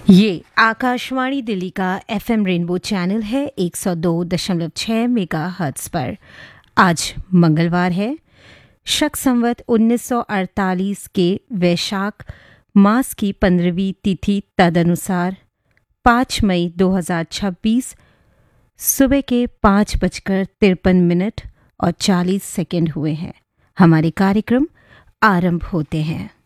ये आकाशवाणी दिल्ली का FM rainbow channel है 102.6 मेगाहर्ट्ज़ पर। आज मंगलवार है, शक संवत 1948 के वैशाख मास की 15वीं तिथि तदनुसार 5 मई 2026 सुबह के 5:53 और 40 सेकंड हुए हैं। हमारे कार्यक्रम आरंभ होते हैं।